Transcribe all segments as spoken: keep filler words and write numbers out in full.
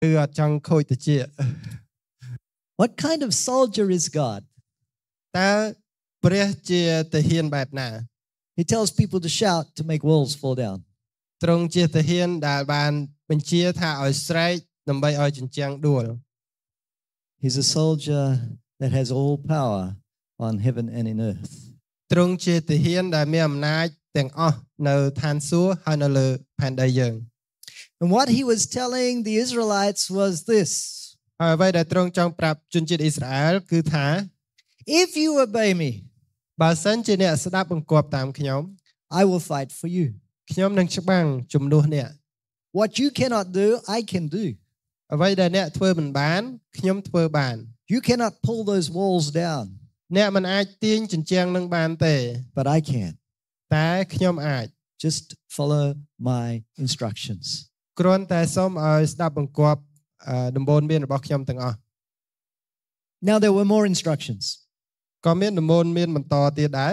គឺអត់ចង់ខូចតិច What kind of soldier is God? តើព្រះជាទាហានបែបណា He tells people to shout to make walls fall down. ទ្រង់ជាទាហានដែលបានបញ្ជាថាឲ្យស្រែកដើម្បីឲ្យជញ្ជាំងដួល He's a soldier that has all power on heaven and in earth. ទ្រង់ជាទាហានដែលមានអំណាចទាំងអស់នៅឋានសួគ៌ហើយនៅលើផែនដីយើង And what he was telling the Israelites was this. ហើយអ្វីដែលទ្រង់ចង់ប្រាប់ជនជាតិអ៊ីស្រាអែលគឺថា If you obey me, បើសិនជាអ្នកស្ដាប់បង្គាប់តាមខ្ញុំ I will fight for you. ខ្ញុំនឹងច្បាំងជំនួសអ្នក What you cannot do, I can do. អ្វីដែលអ្នកធ្វើមិនបានខ្ញុំធ្វើបាន You cannot pull those walls down, អ្នកមិនអាចទាញជញ្ជាំងនឹងបានទេ but I can. តែខ្ញុំអាច Just follow my instructions. គ្រាន់តែសូមឲ្យស្ដាប់បង្គាប់ដំបូន្មានរបស់ខ្ញុំទាំងអស់ Now there were more instructions. ក៏មានដំបូន្មានបន្តទៀតដែរ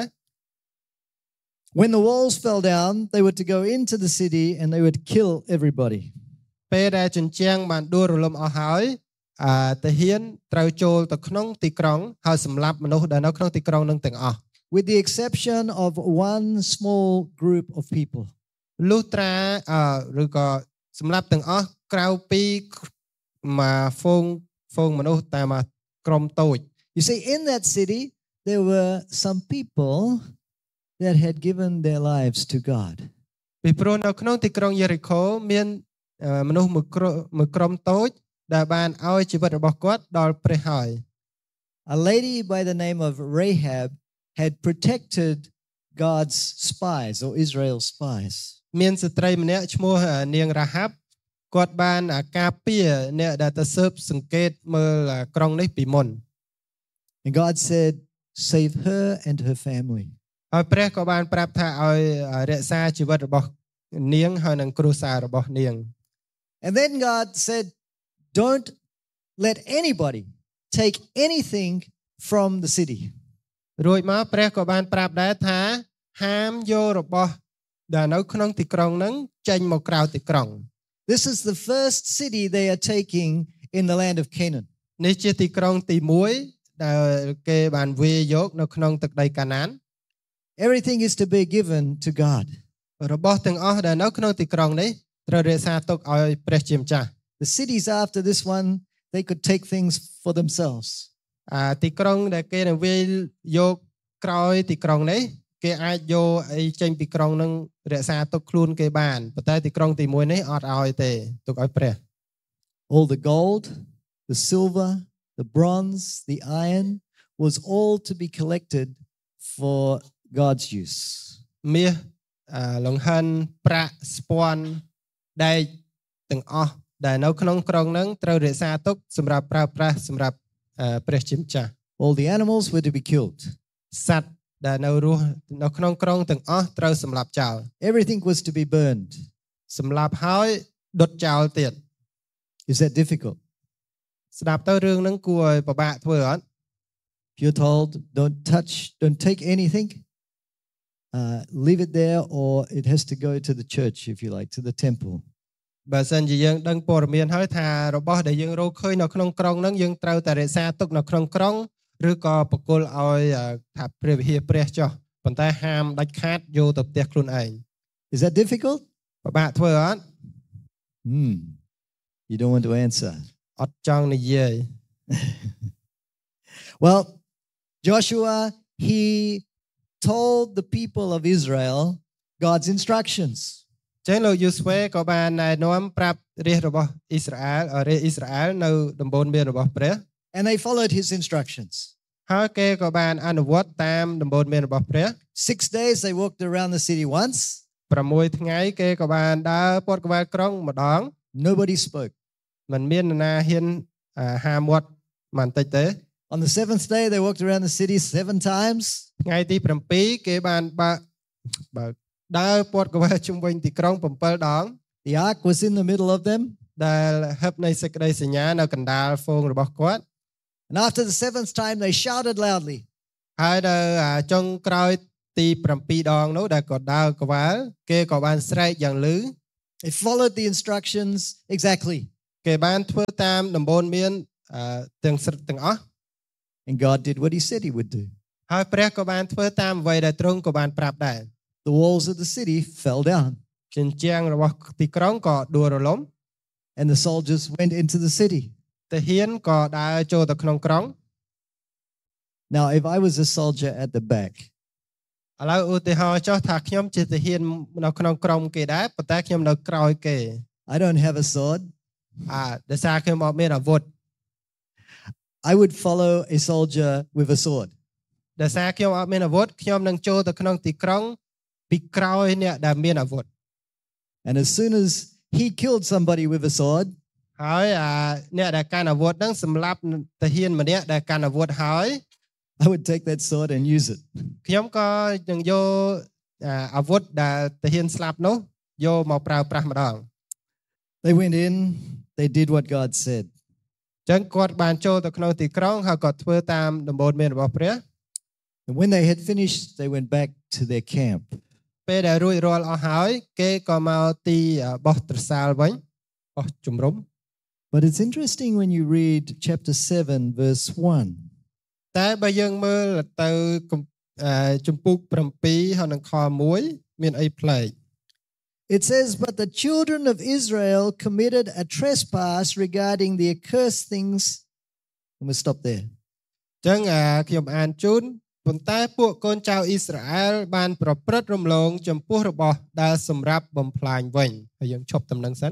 When the walls fell down, they were to go into the city and they would kill everybody. ពេលដែលជញ្ជាំងបានដួលរលំអស់ហើយអាទាហានត្រូវចូលទៅក្នុងទីក្រុងហើយសម្លាប់មនុស្សដែលនៅក្នុងទីក្រុងនឹងទាំងអស់ With the exception of one small group of people. លុះត្រាឬក៏សម្លាប់ទាំងអស់ក្រៅពីមួយហ្វូងហ្វូងមនុស្សតែមួយក្រុមតូច You see, in that city, there were some people that had given their lives to God. ពីព្រោះនៅក្នុងទីក្រុងយេរីកូមានមនុស្សមួយក្រុមតូចដែលបានឲ្យជីវិតរបស់គាត់ដល់ព្រះហើយ A lady by the name of Rahab had protected God's spies or Israel's spies. មានស្ត្រីម្នាក់ឈ្មោះនាងរ៉ាហាប់គាត់បានការពារអ្នកដែលទៅស៊ើបសង្កេតមើលក្រុងនេះពីមុន And God said, save her and her family. ហើយព្រះក៏បានប្រាប់ថាឲ្យរក្សាជីវិតរបស់នាងហើយនិងគ្រួសាររបស់នាង And then God said, don't let anybody take anything from the city. រួចមកព្រះក៏បានប្រាប់ដែរថាហាមយករបស់ដែលនៅក្នុងទីក្រុងហ្នឹងចេញមកក្រៅទីក្រុង This is the first city they are taking in the land of Canaan. នេះជាទីក្រុងទីមួយដែលគេបានវាយយកនៅក្នុងទឹកដីកាណាន Everything is to be given to God. របស់ទាំងអស់ដែលនៅក្នុងទីក្រុងនេះត្រូវរក្សាទុកឲ្យព្រះជាម្ចាស់ The cities after this one, they could take things for themselves. អាទីក្រុងដែលគេនឹងវាយយកក្រោយទីក្រុងនេះគេអាចយកអីចេញពីក្រុងនឹងរក្សាទុកខ្លួនគេបានប៉ុន្តែទីក្រុងទីមួយនេះអត់ឲ្យទេទុកឲ្យព្រះ All the gold, the silver, the bronze, the iron was all to be collected for God's use. មាសលង្ហិនប្រាក់ស្ពាន់ដែកទាំងអស់ដែលនៅក្នុងក្រុងហ្នឹងត្រូវរក្សាទុកសម្រាប់ប្រើប្រាស់សម្រាប់ព្រះជាម្ចាស់ All the animals were to be killed. សត្វដែលនៅរស់នៅក្នុងក្រុងទាំងអស់ត្រូវសម្លាប់ចោល Everything was to be burned. សម្លាប់ហើយដុតចោលទៀត Is that difficult? ស្ដាប់ទៅរឿងហ្នឹងគួរឲ្យពិបាកធ្វើអត់ You're told don't touch, don't take anything. Uh, leave it there, or it has to go to the church, if you like, to the temple. បើសិនជាយើងដឹងព័ត៌មានហើយថារបស់ដែលយើងរកឃើញនៅក្នុងក្រុងហ្នឹងយើងត្រូវតែរក្សាទុកនៅក្នុងក្រុងឬក៏បកគលឲ្យថាព្រះវិហារព្រះចុះប៉ុន្តែហាមដាច់ខាតយកទៅផ្ទះខ្លួនឯង Is that difficult? ពិបាកធ្វើអត់ Hmm. You don't want to answer. អត់ចង់និយាយ Well, Joshua, he told the people of Israel God's instructions. ចឹងលោកយូស្វេក៏បានណែនាំប្រាប់រាជរបស់អ៊ីស្រាអែលរាជអ៊ីស្រាអែលនៅដំបូន្មានរបស់ព្រះ And they followed his instructions. ហើយគេក៏បានអនុវត្តតាមដំបូន្មានរបស់ព្រះ Six days they walked around the city once. 6ថ្ងៃគេក៏បានដើរព័ទ្ធក្បែរក្រុងម្ដង Nobody spoke. មិនមាននរណាហ៊ានហាមាត់បន្តិចទេ On the seventh day they walked around the city seven times. ថ្ងៃទី7គេបានបើកបើកដើរព័ទ្ធក្បែរជុំវិញទីក្រុង7ដង The ark was in the middle of them. ដែលហឹបនៃសេចក្តីសញ្ញានៅកណ្ដាលហ្វូងរបស់គាត់ And after the seventh time they shouted loudly. ហើយដល់ចុងក្រោយទី7ដងនោះដែលគាត់ដើរក្បាលគេក៏បានស្រែកយ៉ាងលឺ They followed the instructions exactly. គេបានធ្វើតាមដំបូន្មានទាំងទាំងអស់ And God did what he said he would do. ហើយព្រះក៏បានធ្វើតាមអ្វីដែលទ្រង់ក៏បានប្រាប់ដែរ The walls of the city fell down. ជញ្ជាំងរបស់ទីក្រុងក៏ដួលរលំ And the soldiers went into the city. ទាហានក៏ដើរចូលទៅក្នុងក្រុង Now if I was a soldier at the back, ឥឡូវឧទាហរណ៍ចុះថាខ្ញុំជាទាហាននៅក្នុងក្រុមគេដែរប៉ុន្តែខ្ញុំនៅក្រោយគេ I don't have a sword. អាដោយសារខ្ញុំអត់មានអាវុធ I would follow a soldier with a sword. ដោយសារខ្ញុំអត់មានអាវុធខ្ញុំនឹងចូលទៅក្នុងទីក្រុងពីក្រោយអ្នកដែលមានអាវុធ And as soon as he killed somebody with a sword, ហើយអាអ្នកដែលកាន់អាវុធហ្នឹងសម្លាប់ទាហានម្នាក់ដែលកាន់អាវុធហើយ I would take that sword and use it. ខ្ញុំក៏នឹងយកអាវុធដែលទាហានស្លាប់នោះយកមកប្រើប្រាស់ម្ដង They went in, they did what God said. ចឹងគាត់បានចូលទៅក្នុងទីក្រុងហើយគាត់ធ្វើតាមដំបូន្មានរបស់ព្រះ And when they had finished, they went back to their camp. ពេលដែលរួចរាល់អស់ហើយគេក៏មកទីបោះត្រសាលវិញបោះជំរំ But it's interesting when you read chapter seven, verse one. តែបើយើងមើលទៅជំពូកsevenហើយនឹងខoneមានអីប្លែក It says, but the children of Israel committed a trespass regarding the accursed things. I'm going to stop there. ចឹងខ្ញុំអានជូនប៉ុន្តែពួកកូនចៅអ៊ីស្រាអែលបានប្រព្រឹត្តរំលងចំពោះរបស់ដែលសម្រាប់បំផ្លាញវិញហើយយើងឈប់ដំណឹងសិន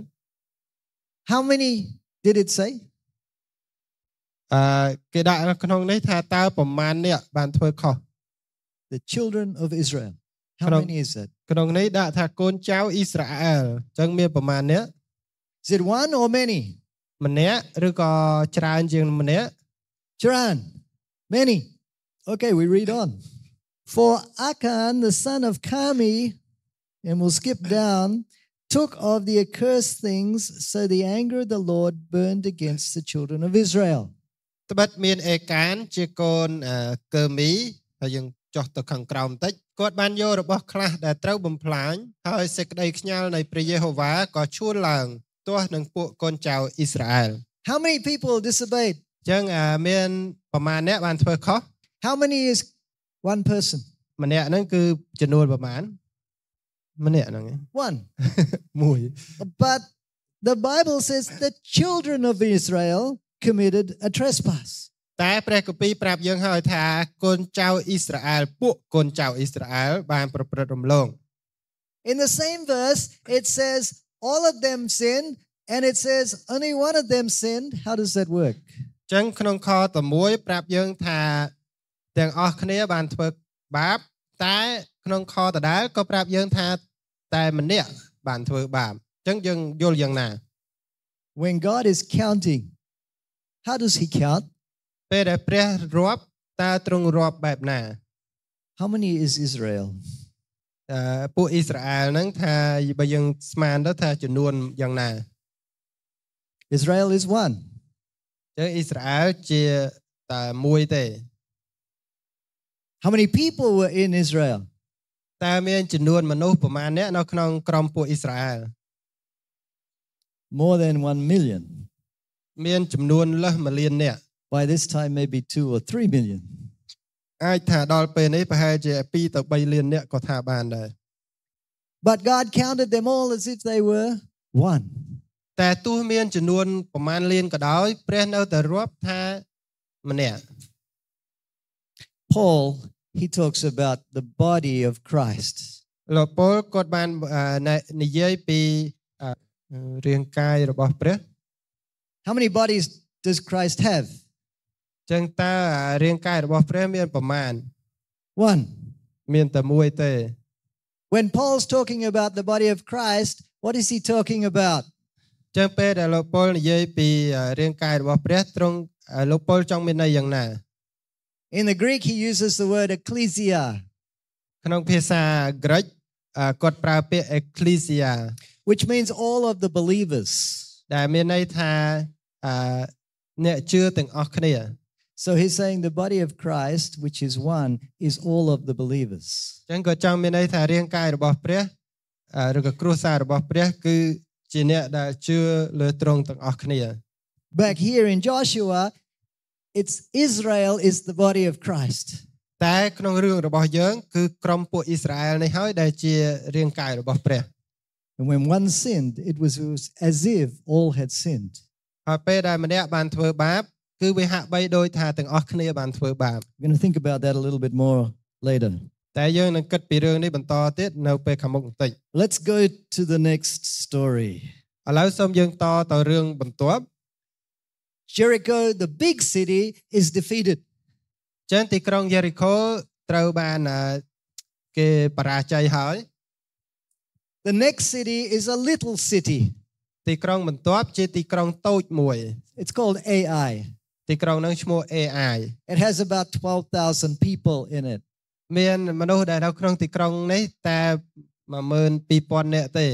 How many did it say? អឺគេដាក់ក្នុងនេះថាតើប្រមាណអ្នកបានធ្វើខុស The children of Israel. How many is that? ក្នុងនេះដាក់ថាកូនចៅអ៊ីស្រាអែលចឹងមានប្រមាណអ្នក Is it one or many? ម្នាក់ឬក៏ច្រើនជាងម្នាក់ Charan. Many. Okay, we read on. For Achan, the son of Carmi, and we'll skip down, took of the accursed things, so the anger of the Lord burned against the children of Israel. ត្បិតមានអេកានជាកូនកើមីហើយយើងចុះទៅខាងក្រោមបន្តិចគាត់បានយករបស់ខ្លះដែលត្រូវបំផ្លាញហើយសេចក្តីខ្ញាល់នៃព្រះយេហូវ៉ាក៏ឈួនឡើងទាស់នឹងពួកកូនចៅអ៊ីស្រាអែល How many people disobeyed? ចឹងមានប្រមាណអ្នកបានធ្វើខុស How many is one person? ម្នាក់ហ្នឹងគឺចំនួនប្រមាណម្នាក់ហ្នឹង One. មួយ But the Bible says the children of Israel committed a trespass. តែព្រះគម្ពីរប្រាប់យើងហើយថាកូនចៅអ៊ីស្រាអែលពួកកូនចៅអ៊ីស្រាអែលបានប្រព្រឹត្តរំលង In the same verse it says all of them sinned and it says only one of them sinned. How does that work? ចឹងក្នុងខតែមួយប្រាប់យើងថាទាំងអស់គ្នាបានធ្វើបាបតែក្នុងខដដែលក៏ប្រាប់យើងថាតែម្នាក់បានធ្វើបាបចឹងយើងយល់យ៉ាងណា When God is counting, how does he count? ពេលដែលព្រះរាប់តើទ្រង់រាប់បែបណា How many is Israel? អឺពួកអ៊ីស្រាអែលហ្នឹងថាបើយើងស្មានទៅថាចំនួនយ៉ាងណា Israel is one. ចឹងអ៊ីស្រាអែលជាតែមួយទេ How many people were in Israel? តើមានចំនួនមនុស្សប្រមាណអ្នកនៅក្នុងក្រុមពួកអ៊ីស្រាអែល More than one million. មានចំនួនលើសមួយលានអ្នក By this time maybe two or three million. អាចថាដល់ពេលនេះប្រហែលជាtwoទៅthreeលានអ្នកក៏ថាបានដែរ But God counted them all as if they were one. តែទោះមានចំនួនប្រមាណលានក៏ដោយព្រះនៅតែរាប់ថាម្នាក់ Paul, he talks about the body of Christ. លោកប៉ូលគាត់បាននិយាយពីរាងកាយរបស់ព្រះ How many bodies does Christ have? ចឹងតើរាងកាយរបស់ព្រះមានប្រមាណ One. មានតែមួយទេ When Paul's talking about the body of Christ, what is he talking about? ចឹងពេលដែលលោកប៉ូលនិយាយពីរាងកាយរបស់ព្រះទ្រង់លោកប៉ូលចង់មានន័យយ៉ាងណា In the Greek, he uses the word ecclesia. ក្នុងភាសាក្រិកគាត់ប្រើពាក្យ ecclesia, which means all of the believers. ដែលមានន័យថាអ្នកជឿទាំងអស់គ្នា So he's saying the body of Christ, which is one, is all of the believers. ចឹងក៏ចង់មានន័យថារាងកាយរបស់ព្រះឬក៏គ្រួសាររបស់ព្រះគឺជាជាអ្នកដែលជឿលើទ្រង់ទាំងអស់គ្នា Back here in Joshua, it's Israel is the body of Christ. តែក្នុងរឿងរបស់យើងគឺក្រុមពួកអ៊ីស្រាអែលនេះហើយដែលជារាងកាយរបស់ព្រះ And when one sinned, it was, it was as if all had sinned. ហើយពេលដែលម្នាក់បានធ្វើបាបគឺវាហាក់បីដូចថាទាំងអស់គ្នាបានធ្វើបាប We're going to think about that a little bit more later. តែយើងនឹងគិតពីរឿងនេះបន្តទៀតនៅពេលខាងមុខបន្តិច Let's go to the next story. ឥឡូវសូមយើងតទៅរឿងបន្ទាប់ Jericho, the big city, is defeated. ចឹងទីក្រុងយេរីកូត្រូវបានគេបរាជ័យហើយ The next city is a little city. ទីក្រុងបន្ទាប់ជាទីក្រុងតូចមួយ It's called Ai. ទីក្រុងហ្នឹងឈ្មោះ Ai. It has about twelve thousand people in it. មានមនុស្សដែលនៅក្នុងទីក្រុងនេះតែone two thousandនាក់ទេ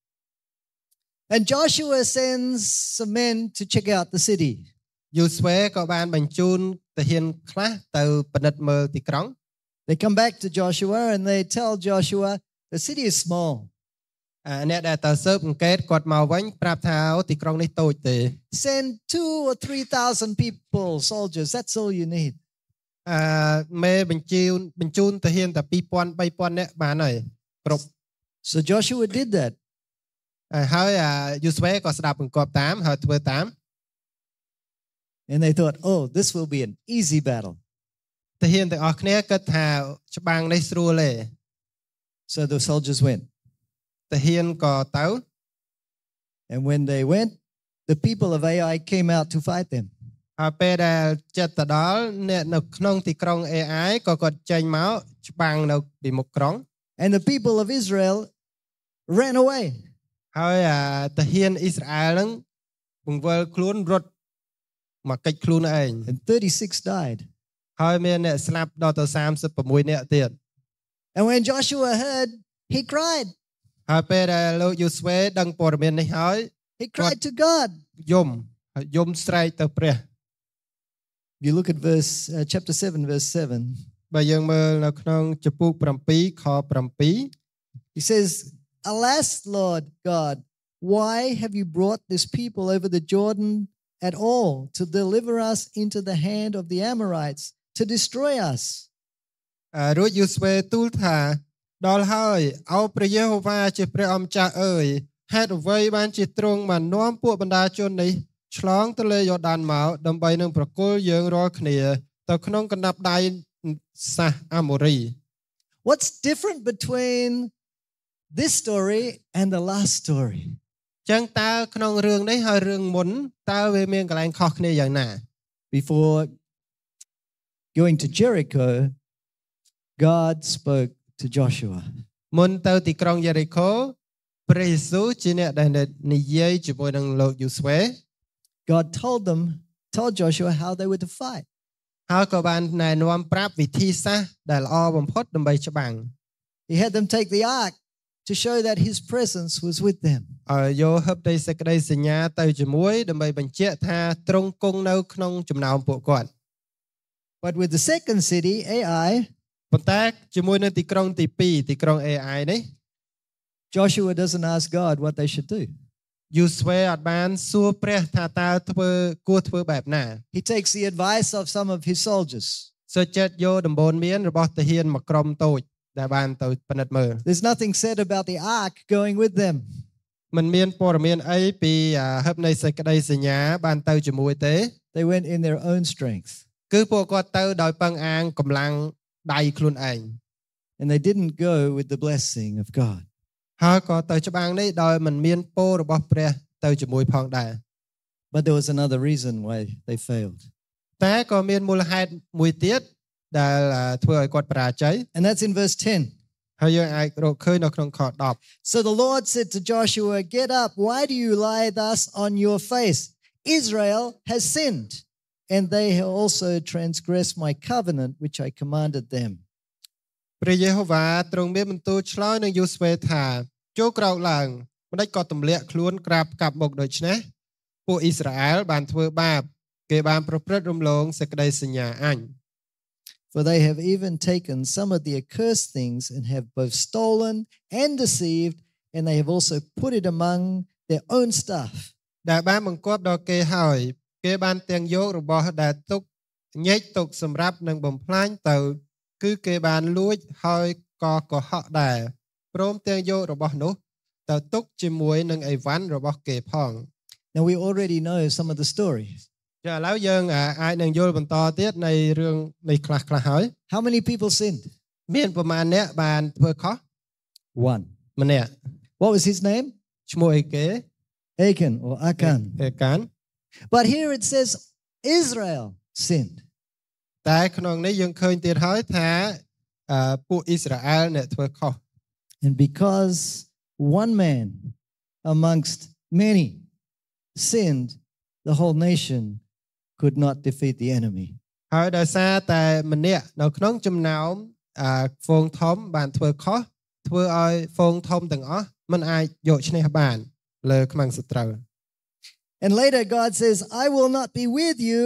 And Joshua sends some men to check out the city. យូស្វេក៏បានបញ្ជូនទាហានខ្លះទៅពិនិត្យមើលទីក្រុង They come back to Joshua and they tell Joshua, the city is small. អ្នកដែលទៅស៊ើបអង្កេតគាត់មកវិញប្រាប់ថាទីក្រុងនេះតូចទេ Send two or three thousand people, soldiers. That's all you need. អឺមេបញ្ជូនបញ្ជូនទាហានតែtwo thousand three thousandនាក់បានហើយគ្រប់ So Joshua did that. ហើយយូស្វេក៏ស្ដាប់បង្គាប់តាមហើយធ្វើតាម And they thought, oh, this will be an easy battle. ទាហានទាំងអស់គ្នាគិតថាច្បាំងនេះស្រួលទេ So the soldiers went. ទាហានក៏ទៅ And when they went, the people of Ai came out to fight them. ហើយពេលដែលចិត្តទៅដល់អ្នកនៅក្នុងទីក្រុង Ai ក៏គាត់ចេញមកច្បាំងនៅពីមុខក្រុង And the people of Israel ran away. ហើយទាហានអ៊ីស្រាអែលហ្នឹងបង្វិលខ្លួនរត់មកកិច្ចខ្លួនឯង And thirty-six died. ហើយមានអ្នកស្លាប់ដល់ទៅthirty-sixនាក់ទៀត And when Joshua heard, he cried. ហើយពេលដែលលោកយូស្វេដឹងព័ត៌មាននេះហើយ He cried to God. យំហើយយំស្រែកទៅព្រះ If you look at verse uh, chapter seven, verse seven, បើយើងមើលនៅក្នុងចំពោះsevenខseven he says, Alas, Lord God, why have you brought this people over the Jordan at all to deliver us into the hand of the Amorites to destroy us? រួចយូស្វេទូលថាដល់ហើយអោព្រះយេហូវ៉ាជាព្រះអម្ចាស់អើយហេតុអ្វីបានជាទ្រង់បាននាំពួកបណ្ដាជននេះឆ្លងទន្លេយ៉ូដានមកដើម្បីនឹងប្រគល់យើងរាល់គ្នាទៅក្នុងកណ្ដាប់ដៃសាសអាម៉ូរី What's different between this story and the last story? ចឹងតើក្នុងរឿងនេះហើយរឿងមុនតើវាមានកន្លែងខុសគ្នាយ៉ាងណា Before going to Jericho, God spoke to Joshua. មុនទៅទីក្រុងយេរីកូព្រះយេស៊ូវជាអ្នកដែលនិយាយជាមួយនឹងលោកយូស្វេ God told them, told Joshua how they were to fight. ហើយក៏បានណែនាំប្រាប់វិធីសាស្ត្រដែលល្អបំផុតដើម្បីច្បាំង He had them take the ark to show that his presence was with them. ហើយយកហឹបដីសេចក្តីសញ្ញាទៅជាមួយដើម្បីបញ្ជាក់ថាទ្រង់គង់នៅក្នុងចំណោមពួកគាត់ But with the second city, Ai, ប៉ុន្តែជាមួយនឹងទីក្រុងទីtwoទីក្រុង Ai នេះ Joshua doesn't ask God what they should do. យូស្វេអត់បានសួរព្រះថាតើធ្វើគួរធ្វើបែបណា He takes the advice of some of his soldiers. សូចិត្តយកដំបូន្មានរបស់ទាហានមួយក្រុមតូចដែលបានទៅពិនិត្យមើល There's nothing said about the ark going with them. មិនមានព័ត៌មានអីពីហឹបនៃសេចក្តីសញ្ញាបានទៅជាមួយទេ They went in their own strength. គឺពួកគាត់ទៅដោយពឹងអាងកម្លាំងដៃខ្លួនឯង And they didn't go with the blessing of God. ហើយក៏ទៅច្បាំងនេះដោយមិនមានពររបស់ព្រះទៅជាមួយផងដែរ But there was another reason why they failed. តែក៏មានមូលហេតុមួយទៀតដែលធ្វើឲ្យគាត់បរាជ័យ And that's in verse ten. ហើយយើងអាចរកឃើញនៅក្នុងខten So the Lord said to Joshua, Get up, why do you lie thus on your face? Israel has sinned, and they have also transgressed my covenant which I commanded them. ព្រះយេហូវ៉ាទ្រង់មានបន្ទូលឆ្លើយនឹងយូស្វេថាចូលក្រោកឡើងម្ដេចក៏ទម្លាក់ខ្លួនក្រាបកាប់មុខដូច្នេះពួកអ៊ីស្រាអែលបានធ្វើបាបគេបានប្រព្រឹត្តរំលងសេចក្តីសញ្ញាអញ For they have even taken some of the accursed things and have both stolen and deceived, and they have also put it among their own stuff. ដែលបានបង្គាប់ដល់គេហើយគេបានទាំងយករបស់ដែលទុកញែកទុកសម្រាប់នឹងបំផ្លាញទៅគឺគេបានលួចហើយក៏កុហកដែរព្រមទាំងយករបស់នោះទៅទុកជាមួយនឹងអីវ៉ាន់របស់គេផង Now we already know some of the story. ចាឥឡូវយើងអាចនឹងយល់បន្តទៀតនៃរឿងនេះខ្លះខ្លះហើយ How many people sinned? មានប្រមាណអ្នកបានធ្វើខុស One. ម្នាក់ What was his name? ឈ្មោះអីគេ Achan or Achan. អេកាន But here it says Israel sinned. តែក្នុងនេះយើងឃើញទៀតហើយថាពួកអ៊ីស្រាអែលអ្នកធ្វើខុស And because one man amongst many sinned, the whole nation could not defeat the enemy. ហើយដោយសារតែម្នាក់នៅក្នុងចំណោមហ្វូងធំបានធ្វើខុសធ្វើឲ្យហ្វូងធំទាំងអស់មិនអាចយកឈ្នះបានលើខ្មាំងសត្រូវ And later God says, I will not be with you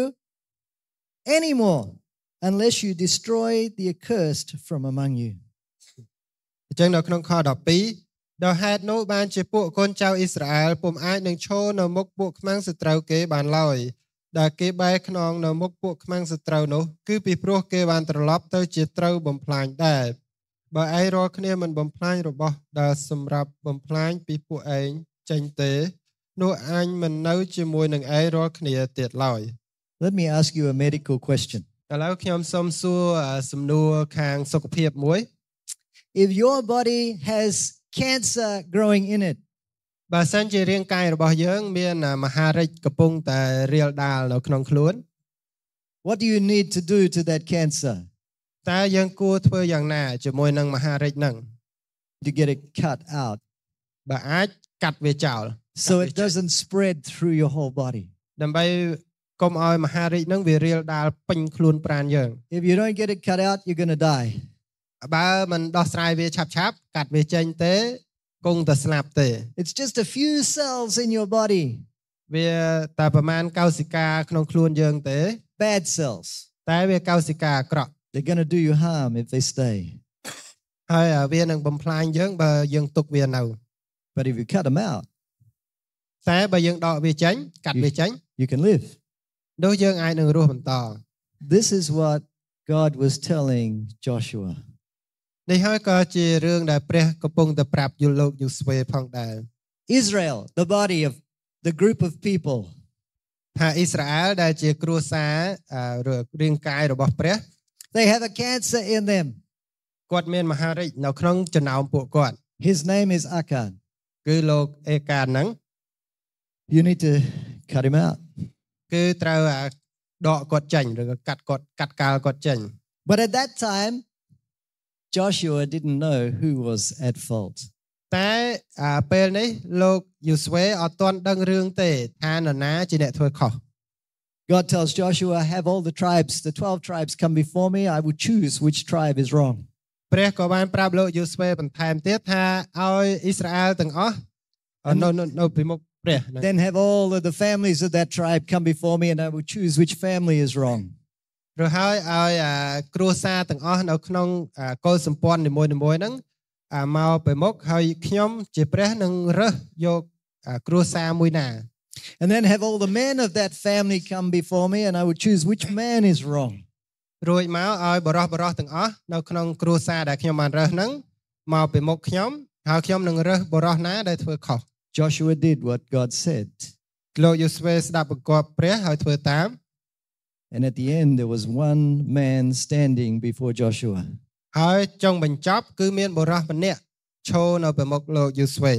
anymore unless you destroy the accursed from among you. អញ្ចឹងនៅក្នុងខដប់ពីរដោយហេតុនោះបានជាពួកកូនចៅអ៊ីស្រាអែលពុំអាចនឹងឈរនៅមុខពួកខ្មាំងសត្រូវគេបានឡើយដែលគេបែរខ្នងនៅមុខពួកខ្មាំងសត្រូវនោះគឺពីព្រោះគេបានត្រឡប់ទៅជាត្រូវបំផ្លាញដែរបើឯងរាល់គ្នាមិនបំផ្លាញរបស់ដែលសម្រាប់បំផ្លាញពីពួកឯងចេញទេនោះអញមិននៅជាមួយនឹងឯងរាល់គ្នាទៀតឡើយ Let me ask you a medical question. ឥឡូវខ្ញុំសូមសួរសំណួរខាងសុខភាពមួយ If your body has cancer growing in it, បើសិនជារាងកាយរបស់យើងមានមហារីកកំពុងតែរាលដាលនៅក្នុងខ្លួន what do you need to do to that cancer? តើយើងគួរធ្វើយ៉ាងណាជាមួយនឹងមហារីកហ្នឹង To get it cut out, បើអាចកាត់វាចោល so it doesn't spread through your whole body. ដើម្បីកុំឲ្យមហារីកហ្នឹងវារាលដាលពេញខ្លួនប្រាណយើង If you don't get it cut out, you're going to die. បើមិនដោះស្រាយវាឆាប់ឆាប់កាត់វាចេញទេគង់តែស្លាប់ទេ It's just a few cells in your body, វាតែប្រមាណកោសិកាក្នុងខ្លួនយើងទេ bad cells. តែវាកោសិកាអាក្រក់ They're going to do you harm if they stay. ហើយវានឹងបំផ្លាញយើងបើយើងទុកវានៅ But if you cut them out, តែបើយើងដកវាចេញកាត់វាចេញ you can live. នោះយើងអាចនឹងរស់បន្ត This is what God was telling Joshua. នេះហើយក៏ជារឿងដែលព្រះកំពុងតែប្រាប់យល់លោកយូស្វេផងដែរ Israel, the body of the group of people, ថាអ៊ីស្រាអែលដែលជាគ្រួសាររាងកាយរបស់ព្រះ they have a cancer in them. គាត់មានមហារីកនៅក្នុងចំណោមពួកគាត់ His name is Achan. គឺលោកអេកានហ្នឹង You need to cut him out. គឺត្រូវដកគាត់ចេញឬក៏កាត់គាត់កាត់កាល់គាត់ចេញ But at that time, Joshua didn't know who was at fault. តែពេលនេះលោកយូស្វេអត់ទាន់ដឹងរឿងទេថានរណាជាអ្នកធ្វើខុស God tells Joshua, have all the tribes, the twelve tribes come before me. I will choose which tribe is wrong. ព្រះក៏បានប្រាប់លោកយូស្វេបន្ថែមទៀតថាឲ្យអ៊ីស្រាអែលទាំងអស់នៅនៅពីមុខព្រះ Then have all of the families of that tribe come before me and I will choose which family is wrong. ឬហើយឲ្យគ្រួសារទាំងអស់នៅក្នុងកុលសម្ព័ន្ធនីមួយៗហ្នឹងមកពីមុខហើយខ្ញុំជាព្រះនឹងរើសយកគ្រួសារមួយណា And then have all the men of that family come before me and I will choose which man is wrong. រួចមកឲ្យបរិះបរិះទាំងអស់នៅក្នុងគ្រួសារដែលខ្ញុំបានរើសហ្នឹងមកពីមុខខ្ញុំហើយខ្ញុំនឹងរើសបរិះណាដែលធ្វើខុស Joshua did what God said. លោកយូស្វេស្ដាប់បង្គាប់ព្រះហើយធ្វើតាម And at the end there was one man standing before Joshua. ហើយចុងបញ្ចប់គឺមានបរិះម្នាក់ឈរនៅពីមុខលោកយូស្វេ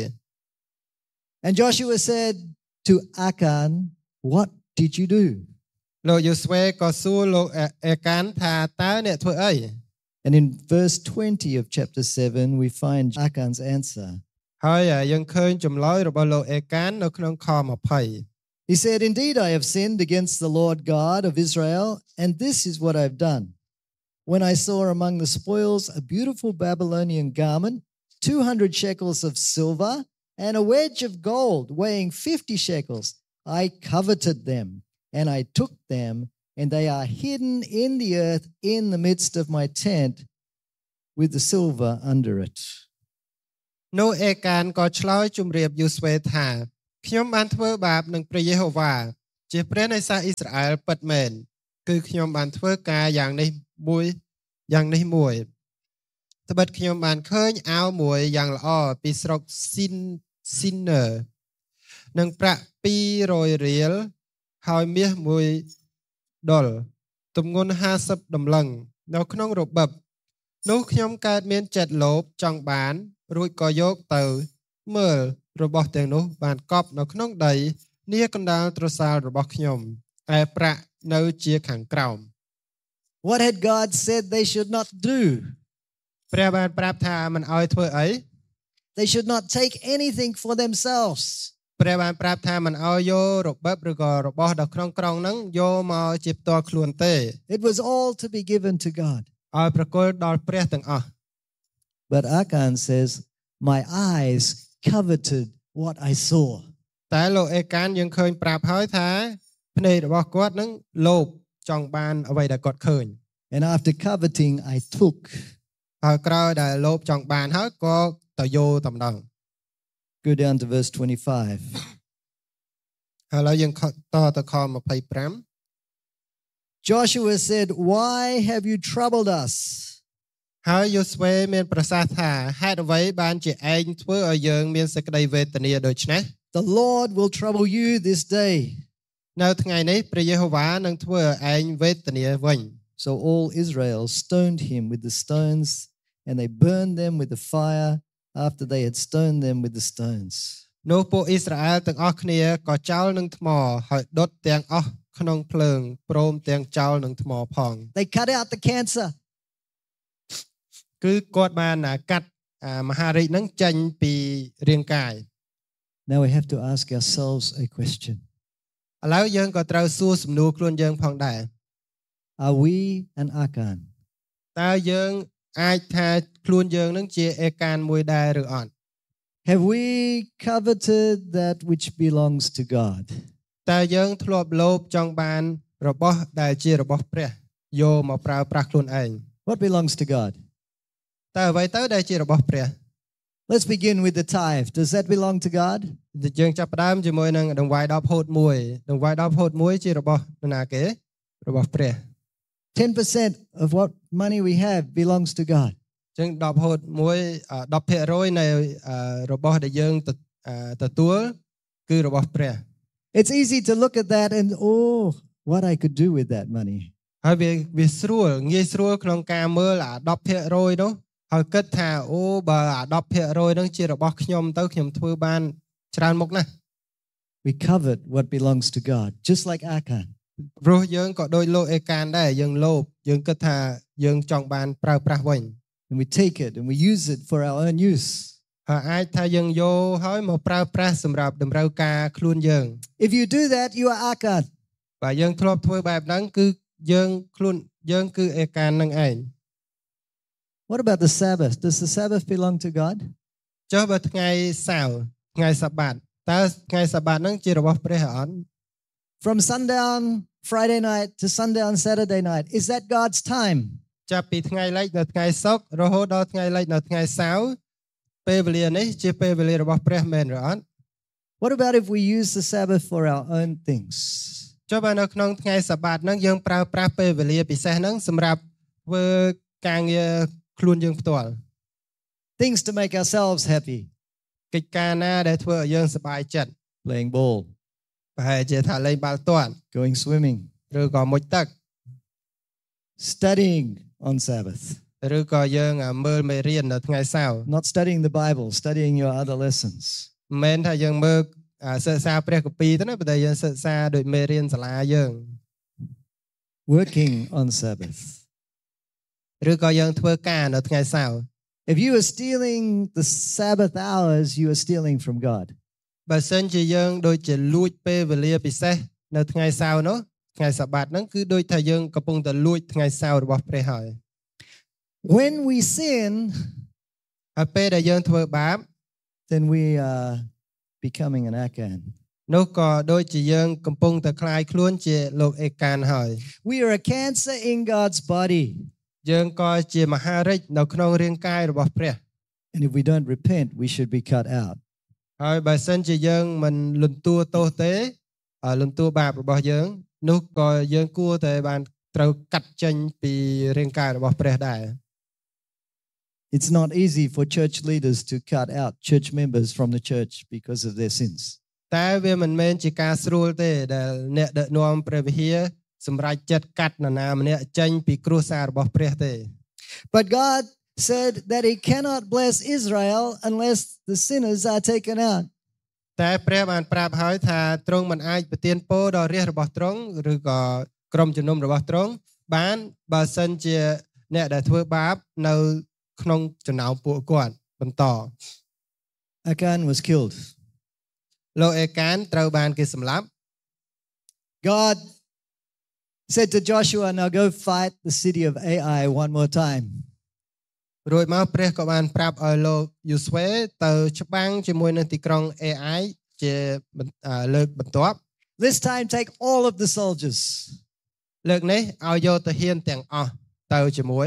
And Joshua said to Achan, what did you do? លោកយូស្វេក៏សួរលោកអេកានថាតើអ្នកធ្វើអី And in verse twenty of chapter seven we find Achan's answer. ហើយយើងឃើញចម្លើយរបស់លោកអេកាននៅក្នុងខtwenty He said, indeed, I have sinned against the Lord God of Israel, and this is what I've done. When I saw among the spoils a beautiful Babylonian garment, two hundred shekels of silver, and a wedge of gold weighing fifty shekels, I coveted them, and I took them, and they are hidden in the earth in the midst of my tent with the silver under it. នោះអេកានក៏ឆ្លើយជម្រាបយូស្វេថាខ្ញុំបានធ្វើបាបនឹងព្រះយេហូវ៉ាជាព្រះនៃសាសអ៊ីស្រាអែលពិតមែនគឺខ្ញុំបានធ្វើការយ៉ាងនេះមួយយ៉ាងនេះមួយត្បិតខ្ញុំបានឃើញអាវមួយយ៉ាងល្អពីស្រុកស៊ីនស៊ីននើនឹងប្រាក់ពីររយរៀលហើយមាសមួយដុល្លារទម្ងន់ห้าสิบតម្លឹងនៅក្នុងរបបនោះខ្ញុំកើតមានចិត្តលោភចង់បានរួចក៏យកទៅមើលរបស់ទាំងនោះបានកប់នៅក្នុងដីនាកណ្ដាលត្រសាលរបស់ខ្ញុំឯប្រាក់នៅជាខាងក្រោម What had God said they should not do? ព្រះបានប្រាប់ថាមិនឲ្យធ្វើអី They should not take anything for themselves. ព្រះបានប្រាប់ថាមិនឲ្យយករបបឬក៏របស់ដល់ក្នុងក្រុងហ្នឹងយកមកជាផ្ទាល់ខ្លួនទេ It was all to be given to God. ឲ្យប្រគល់ដល់ព្រះទាំងអស់ But Achan says, my eyes coveted what I saw. តែលោកអេកានយើងឃើញប្រាប់ហើយថាភ្នែករបស់គាត់ហ្នឹងលោភចង់បានអ្វីដែលគាត់ឃើញ And after coveting, I took. ហើយក្រោយដែលលោភចង់បានហើយក៏ទៅយកតែម្ដង Go down to verse twenty-five. ហើយឥឡូវយើងតទៅខtwenty-five Joshua said, why have you troubled us? ហើយយូស្វេមានប្រសាសន៍ថាហេតុអ្វីបានជាឯងធ្វើឲ្យយើងមានសេចក្តីវេទនាដូច្នេះ The Lord will trouble you this day. នៅថ្ងៃនេះព្រះយេហូវ៉ានឹងធ្វើឲ្យឯងវេទនាវិញ So all Israel stoned him with the stones, and they burned them with the fire after they had stoned them with the stones. នោះពួកអ៊ីស្រាអែលទាំងអស់គ្នាក៏ចោលនឹងថ្មហើយដុតទាំងអស់ក្នុងភ្លើងព្រមទាំងចោលនឹងថ្មផង They cut out the cancer. គឺគាត់បានកាត់មហារាជនឹងចេញពីរាងកាយ Now we have to ask ourselves a question. ឥឡូវយើងក៏ត្រូវសួរសំណួរខ្លួនយើងផងដែរ Are we an Achan? តើយើងអាចថាខ្លួនយើងនឹងជាអេកានមួយដែរឬអត់ Have we coveted that which belongs to God? តើយើងធ្លាប់លោភចង់បានរបស់ដែលជារបស់ព្រះយកមកប្រើប្រាស់ខ្លួនឯង What belongs to God? តើអ្វីទៅដែលជារបស់ព្រះ Let's begin with the tithe. Does that belong to God? យើងចាប់ផ្ដើមជាមួយនឹងដង្វាយដបហូត1ដង្វាយដបហូត1ជារបស់នរណាគេរបស់ព្រះ ten percent of what money we have belongs to God. ចឹងដបហូត1 ten percent នៃរបស់ដែលយើងទទួលគឺរបស់ព្រះ It's easy to look at that and oh, what I could do with that money. ហើយវាវាស្រួលងាយស្រួលក្នុងការមើលអាten percent នោះហើយគិតថាអូបើអាten percent នោះជារបស់ខ្ញុំទៅខ្ញុំធ្វើបានច្រើនមុខណាស់ We covet what belongs to God, just like Achan. ព្រោះយើងក៏ដូចលោកអេកានដែរយើងលោភយើងគិតថាយើងចង់បានប្រើប្រាស់វិញ And we take it and we use it for our own use. ហើយអាចថាយើងយកហើយមកប្រើប្រាស់សម្រាប់តម្រូវការខ្លួនយើង If you do that, you are Achan. បើយើងធ្លាប់ធ្វើបែបហ្នឹងគឺយើងខ្លួនយើងគឺអេកាននឹងឯង What about the Sabbath? Does the Sabbath belong to God? ចុះបើថ្ងៃសៅរ៍ថ្ងៃសាបាតតើថ្ងៃសាបាតហ្នឹងជារបស់ព្រះអត់ From sundown Friday night to sundown Saturday night, is that God's time? ចាប់ពីថ្ងៃលិចនៅថ្ងៃសុក្ររហូតដល់ថ្ងៃលិចនៅថ្ងៃសៅរ៍ពេលវេលានេះជាពេលវេលារបស់ព្រះមែនឬអត់ What about if we use the Sabbath for our own things? ចុះបើនៅក្នុងថ្ងៃសាបាតហ្នឹងយើងប្រើប្រាស់ពេលវេលាពិសេសហ្នឹងសម្រាប់ធ្វើការងារខ្លួនយើងផ្ទាល់ Things to make ourselves happy. កិច្ចការណាដែលធ្វើឲ្យយើងសប្បាយចិត្ត Playing ball, ប្រហែលជាថាលេងបាល់ទាត់ going swimming, ឬក៏មុជទឹក studying on Sabbath. ឬក៏យើងមើលមេរៀននៅថ្ងៃសៅរ៍ Not studying the Bible, studying your other lessons. មិនមែនថាយើងមើលសិក្សាព្រះគម្ពីរទេណាប៉ុន្តែយើងសិក្សាដោយមេរៀនសាលាយើង Working on Sabbath. ឬក៏យើងធ្វើការនៅថ្ងៃសៅរ៍ If you are stealing the Sabbath hours, you are stealing from God. បើសិនជាយើងដូចជាលួចពេលវេលាពិសេសនៅថ្ងៃសៅរ៍នោះថ្ងៃសាបាតហ្នឹងគឺដូចថាយើងកំពុងតែលួចថ្ងៃសៅរ៍របស់ព្រះហើយ When we sin, ហើយពេលដែលយើងធ្វើបាប then we are becoming an Achan. នោះក៏ដូចជាយើងកំពុងតែคลายខ្លួនជាលោកអេកានហើយ We are a cancer in God's body. យើងក៏ជាមហារាជនៅក្នុងរាងកាយរបស់ព្រះ And if we don't repent, we should be cut out. ហើយបើសិនជាយើងមិនលន់តួទោសទេលន់តួបាបរបស់យើងនោះក៏យើងគួរតែបានត្រូវកាត់ចេញពីរាងកាយរបស់ព្រះដែរ It's not easy for church leaders to cut out church members from the church because of their sins. តែវាមិនមែនជាការស្រួលទេដែលអ្នកដឹកនាំព្រះវិហារសម្រេចចិត្តកាត់នរណាម្នាក់ចេញពីគ្រួសាររបស់ព្រះទេ But God said that he cannot bless Israel unless the sinners are taken out. តែព្រះបានប្រាប់ហើយថាទ្រង់មិនអាចប្រទានពរដល់រាជរបស់ទ្រង់ឬក៏ក្រុមជំនុំរបស់ទ្រង់បានបើសិនជាអ្នកដែលធ្វើបាបនៅក្នុងចំណោមពួកគាត់បន្ត Achan was killed. លោកអេកានត្រូវបានគេសម្លាប់ God said to Joshua, now go fight the city of Ai one more time. រួចមកព្រះក៏បានប្រាប់ឲ្យលោកយូស្វេទៅច្បាំងជាមួយនឹងទីក្រុង เอ ไอ ជាលើកបន្ទាប់ This time take all of the soldiers. លើកនេះឲ្យយកទាហានទាំងអស់ទៅជាមួយ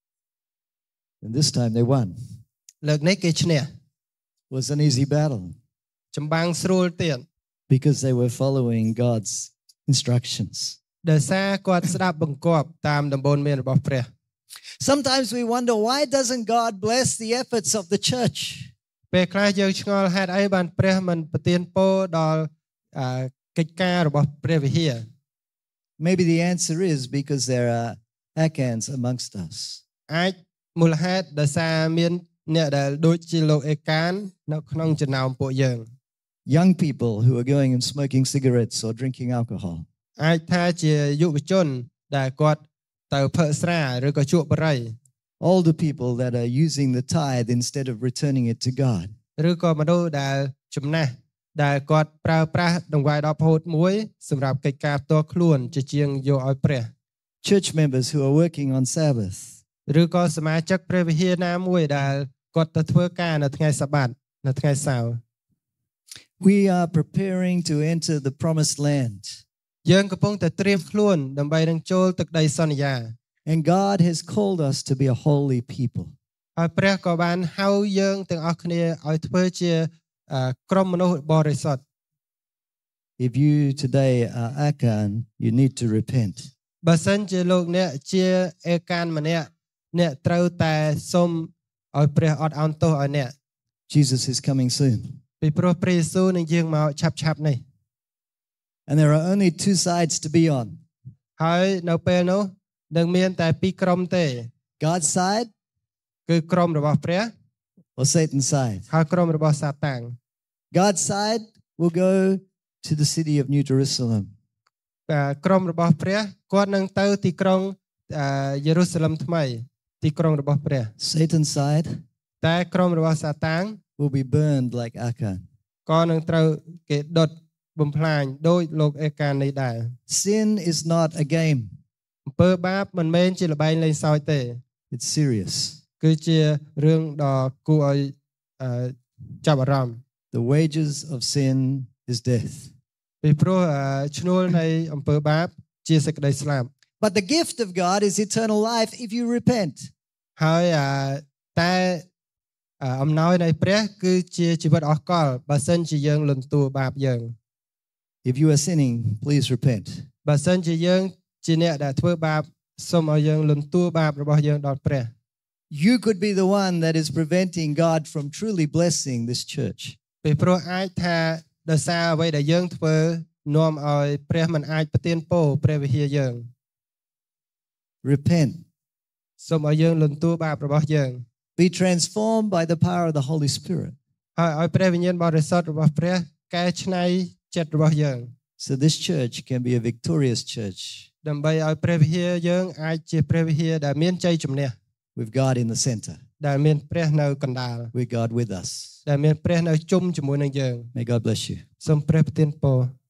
And this time they won. លើកនេះគេឈ្នះ It was an easy battle. ចម្បាំងស្រួលទៀត Because they were following God's instructions. ដោយសារគាត់ស្ដាប់បង្គាប់តាមដំបូន្មានរបស់ព្រះ Sometimes we wonder, why doesn't God bless the efforts of the church? ពេលខ្លះយើងឆ្ងល់ហេតុអីបានព្រះមិនប្រទានពរដល់កិច្ចការរបស់ព្រះវិហារ Maybe the answer is because there are Achans amongst us. អាចមូលហេតុដោយសារមានអ្នកដែលដូចជាលោកអេកាននៅក្នុងចំណោមពួកយើង Young people who are going and smoking cigarettes or drinking alcohol. អាចថាជាយុវជនដែលគាត់ទៅផឹកស្រាឬក៏ជក់បារី Older people that are using the tithe instead of returning it to God. ឬក៏មនុស្សដែលចំណាស់ដែលគាត់ប្រើប្រាស់ដង្វាយដល់ផូតមួយសម្រាប់កិច្ចការផ្ទាល់ខ្លួនជាជាងយកឲ្យព្រះ Church members who are working on Sabbath. ឬក៏សមាជិកព្រះវិហារណាមួយដែលគាត់ទៅធ្វើការនៅថ្ងៃសាបាតនៅថ្ងៃសៅរ៍ We are preparing to enter the promised land. យើងកំពុងតែត្រៀមខ្លួនដើម្បីនឹងចូលទឹកដីសន្យា And God has called us to be a holy people. ហើយព្រះក៏បានហៅយើងទាំងអស់គ្នាឲ្យធ្វើជាក្រុមមនុស្សបរិសុទ្ធ If you today are Achan, you need to repent. បើសិនជាលោកអ្នកជាអេកានម្នាក់អ្នកត្រូវតែសូមឲ្យព្រះអត់ឱនទោសឲ្យអ្នក Jesus is coming soon. ពីព្រោះព្រះយេស៊ូវនឹងយាងមកឆាប់ឆាប់នេះ And there are only two sides to be on. ហើយនៅពេលនោះនឹងមានតែពីរក្រុមទេ God's side គឺក្រុមរបស់ព្រះ or Satan's side. ហើយក្រុមរបស់សាតាំង God's side will go to the city of New Jerusalem. ក្រុមរបស់ព្រះគាត់នឹងទៅទីក្រុងយេរូសាឡឹមថ្មីទីក្រុងរបស់ព្រះ Satan's side តែក្រុមរបស់សាតាំង will be burned like Achan. ក៏នឹងត្រូវគេដុតបំផ្លាញដោយលោកអេកាននេះដែរ Sin is not a game. អំពើបាបមិនមែនជាល្បែងលេងសើចទេ It's serious. គឺជារឿងដ៏គួរឲ្យចាប់អារម្មណ៍ The wages of sin is death. ពីព្រោះឈ្នួលនៃអំពើបាបជាសេចក្តីស្លាប់ But the gift of God is eternal life if you repent. ហើយតែអំណោយនៃព្រះគឺជាជីវិតអស់កលបើសិនជាយើងលន់តួបាបយើង If you are sinning, please repent. បើសិនជាយើងជាអ្នកដែលធ្វើបាបសូមឲ្យយើងលន់តួបាបរបស់យើងដល់ព្រះ You could be the one that is preventing God from truly blessing this church. ពីព្រោះអាចថាដោយសារអ្វីដែលយើងធ្វើនាំឲ្យព្រះមិនអាចប្រទានពរព្រះវិហារយើង Repent. សូមឲ្យយើងលន់តួបាបរបស់យើង Be transformed by the power of the Holy Spirit. ហើយឲ្យព្រះវិញ្ញាណបរិសុទ្ធរបស់ព្រះកែច្នៃចិត្តរបស់យើង So this church can be a victorious church. ដើម្បីឲ្យព្រះវិហារយើងអាចជាព្រះវិហារដែលមានជ័យជំនះ With God in the center. ដែលមានព្រះនៅកណ្ដាល With God with us. ដែលមានព្រះនៅជុំជាមួយនឹងយើង May God bless you. សូមព្រះប្រទានពរ